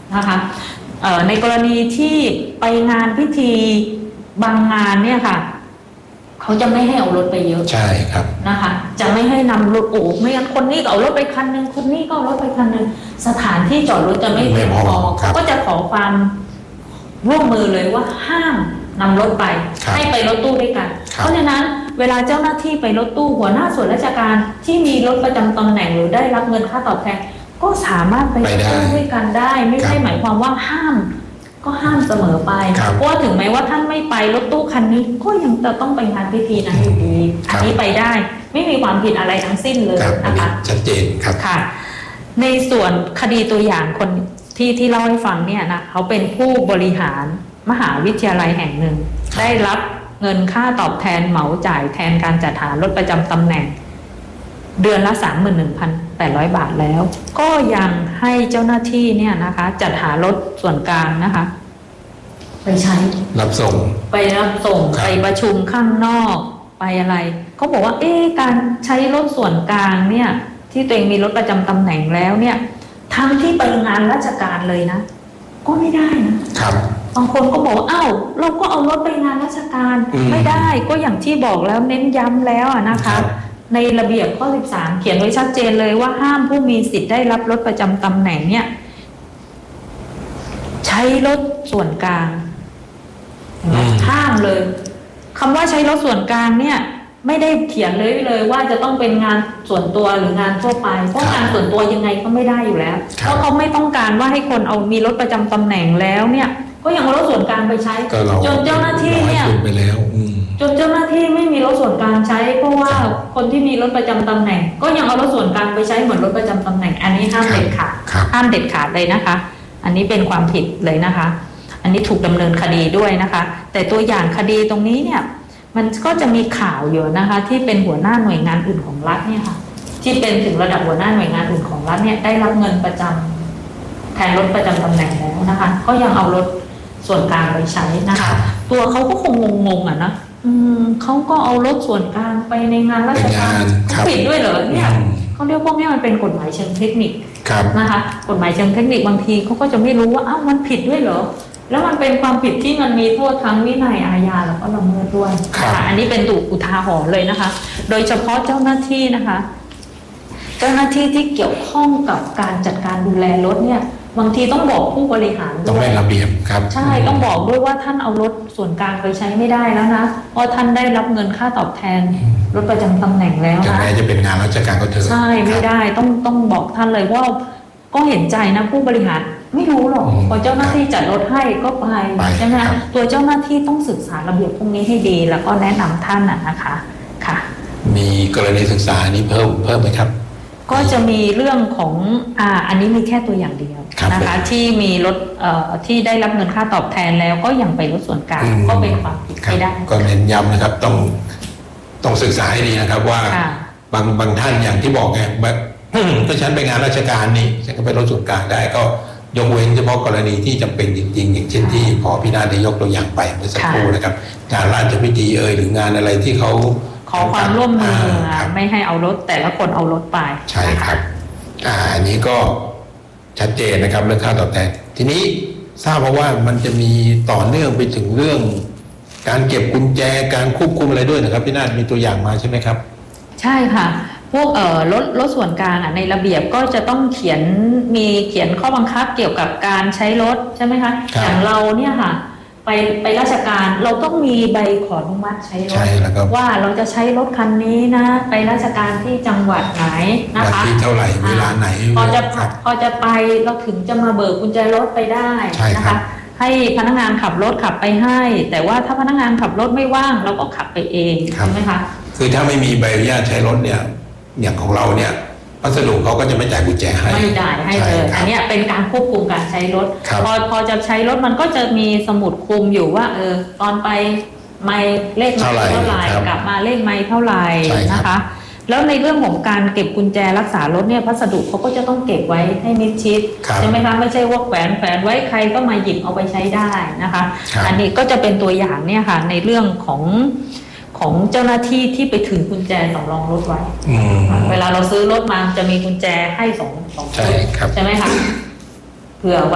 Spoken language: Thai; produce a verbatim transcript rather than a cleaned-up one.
นะคะในกรณีที่ไปงานพิธีบางงานเนี่ยค่ะเขาจะไม่ให้เอารถไปเยอะใช่ครับนะคะจะไม่ให้นำรถโอ้ไม่งั้นคนนี้ก็เอารถไปคันนึงคนนี้ก็เอารถไปคันนึงสถานที่จอดรถจะไม่เพียงพอเขาก็จะขอความร่วมมือเลยว่าห้ามนำรถไปให้ไปรถตู้ด้วยกันเพราะฉะนั้นเวลาเจ้าหน้าที่ไปรถตู้หัวหน้าส่วนราชการที่มีรถประจำตำแหน่งหรือได้รับเงินค่าตอบแทนก็สามารถไปรถตู้ด้วยกันได้ไม่ใช่หมายความว่าห้ามก็ห้ามเสมอไปเพราะว่าถึงแม้ว่าท่านไม่ไปรถตู้คันนี้ก็ยังจะต้องไปงานพิธีนั้นอยู่ดีอันนี้ไปได้ไม่มีความผิดอะไรทั้งสิ้นเลยนะคะชัดเจนครับค่ะในส่วนคดีตัวอย่างคนที่ที่เล่าให้ฟังเนี่ยนะเขาเป็นผู้บริหารมหาวิทยาลัยแห่งหนึ่งได้รับเงินค่าตอบแทนเหมาจ่ายแทนการจัดหารถประจำตำแหน่งเดือนละ สามหมื่นหนึ่งพันแปดร้อย บาทแล้วก็ยังให้เจ้าหน้าที่เนี่ยนะคะจัดหารถส่วนกลางนะคะไปใช้รับส่งไปรับส่งไปประชุมข้างนอกไปอะไรเขาบอกว่าเอ๊ะการใช้รถส่วนกลางเนี่ยที่ตัวเองมีรถประจำตำแหน่งแล้วเนี่ยทั้งที่ไปงานราชการเลยนะก็ไม่ได้นะครับบางคนก็บอกอ้าวเราก็เอารถไปงานราชการไม่ได้ก็อย่างที่บอกแล้วเน้นย้ำแล้วนะคะในระเบียบข้อสิบสามเขียนไว้ชัดเจนเลยว่าห้ามผู้มีสิทธิ์ได้รับรถประจำตำแหน่งเนี่ยใช้รถส่วนกลางห้ามเลยคำว่าใช้รถส่วนกลางเนี่ยไม่ได้เขียนเลยเลยว่าจะต้องเป็นงานส่วนตัวหรืองานทั่วไปเพราะงานส่วนตัวยังไงก็ไม่ได้อยู่แล้วเพราะเขาไม่ต้องการว่าให้คนเอามีรถประจำตำแหน่งแล้วเนี่ยก็ยังเอารถส่วนกลางไปใช้จนเจ้าหน้าที่เนี่ยจนเจ้าหน้าที่ไม่มีรถส่วนกลางใช้เพราะว่าคนที่มีรถประจำตำแหน่งก็ยังเอารถส่วนกลางไปใช้เหมือนรถประจำตำแหน่งอันนี้ห้ามเด็ดขาดห้ามเด็ดขาดเลยนะคะอันนี้เป็นความผิดเลยนะคะอันนี้ถูกดำเนินคดีด้วยนะคะแต่ตัวอย่างคดีตรงนี้เนี่ยมันก็จะมีข่าวอยู่นะคะที่เป็นหัวหน้าหน่วยงานอื่นของรัฐเนี่ยค่ะที่เป็นถึงระดับหัวหน้าหน่วยงานอื่นของรัฐเนี่ยได้รับเงินประจำแทนรถประจำตำแหน่งแล้วนะคะก็ยังเอารถส่วนกลางไปใช้นะคะตัวเขาก็คงงงๆอ่ะนะอืมเขาก็เอารถส่วนกลางไปในงานราชการผิดด้วยเหรอเนี่ยเขาเรียกว่าเนี่ยมันเป็นกฎหมายเชิงเทคนิคนะคะกฎหมายเชิงเทคนิคบางทีเขาก็จะไม่รู้ว่าอ้าวมันผิดด้วยเหรอแล้วมันเป็นความผิดที่มันมีโทษทั้งวินัยอาญาแล้วก็ละเมิดด้วยนะคะอันนี้เป็นดูอุทาหรณ์เลยนะคะโดยเฉพาะเจ้าหน้าที่นะคะเจ้าหน้าที่ที่เกี่ยวข้องกับการจัดการดูแลรถเนี่ยบางทีต้องบอกผู้บริหารต้องเป็นระเบียบครับใช่ต้องบอกด้วยว่าท่านเอารถส่วนกลางไปใช้ไม่ได้แล้วนะเพราะท่านได้รับเงินค่าตอบแทนรถประจำตำแหน่งแล้วนะแม้จะเป็นงานราชการก็เถอะใช่ไม่ได้ต้องต้องบอกท่านเลยว่าก็เห็นใจนะผู้บริหารไม่รู้หรอกพอเจ้าหน้าที่จัดรถให้ก็ไปใช่ไหมตัวเจ้าหน้าที่ต้องศึกษาระเบียบพวกนี้ให้ดีแล้วก็แนะนำท่านนะคะค่ะมีกรณีศึกษานี้เพิ่มเพิ่มไหมครับก็จะมีเรื่องของอ่าอันนี้มีแค่ตัวอย่างเดียวนะคะที่มีรถเอ่อที่ได้รับเงินค่าตอบแทนแล้วก็ยังไปรถส่วนกลางก็เป็นความผิดไม่ได้ก็เน้นย้ำนะครับต้องต้องศึกษาให้ดีนะครับว่าบางบางท่านอย่างที่บอกไงถ้าฉันไปงานราชการนี่ฉันก็ไปรถส่วนกลางได้ก็ยกเว้นเฉพาะกรณีที่จำเป็นจริงๆอย่างเช่นที่พอพี่นาได้ยกตัวอย่างไปเมื่อสักครู่นะครับงานราชพิธีเอ่ยหรืองานอะไรที่เขาขอความร่วมมือไม่ให้เอารถแต่ละคนเอารถไปใช่ครับอ่าอันนี้ก็ชัดเจนนะครับเรื่องค่าตอบแทนทีนี้ทราบมาว่ามันจะมีต่อเนื่องไปถึงเรื่องการเก็บกุญแจการควบคุมอะไรด้วยนะครับพี่นามีตัวอย่างมาใช่ไหมครับใช่ค่ะพวกเอ่อรถรถส่วนกลางอ่ะในระเบียบก็จะต้องเขียนมีเขียนข้อบังคับเกี่ยวกับการใช้รถใช่ไหมคะอย่างเราเนี่ยค่ะไปไปราชการเราต้องมีใบขออนุมัติใช้รถว่าเราจะใช้รถคันนี้นะไปราชการที่จังหวัดไหนนะคะที่เท่าไหร่เวลาไหนพอจะพอจะไปเราถึงจะมาเบิกกุญแจรถไปได้นะคะให้พนักงานขับรถขับไปให้แต่ว่าถ้าพนักงานขับรถไม่ว่างเราก็ขับไปเองใช่ไหมคะคือถ้าไม่มีใบอนุญาตใช้รถเนี่ยอย่างของเราเนี่ยพัสดุเขาก็จะไม่จ่ายกุญแจให้ไม่จ่ายให้เลยอันนี้เป็นการควบคุมการใช้รถพอพอจะใช้รถมันก็จะมีสมุดคุมอยู่ว่าเออตอนไปไมล์เลขไมล์เท่าไหร่กลับมาเลขไมล์เท่าไหร่นะคะแล้วในเรื่องของการเก็บกุญแจรักษารถเนี่ยพัสดุเขาก็จะต้องเก็บไว้ให้มิดชิดใช่ไหมคะไม่ใช่ว่าแขวนแขวนไว้ใครก็มาหยิบเอาไปใช้ได้นะคะอันนี้ก็จะเป็นตัวอย่างเนี่ยค่ะในเรื่องของของเจ้าหน้าที่ที่ไปถือกุญแจสำรองรถไว้เวลาเราซื้อรถมาจะมีกุญแจให้สองสองชุดใช่ไหมคะเผื่อ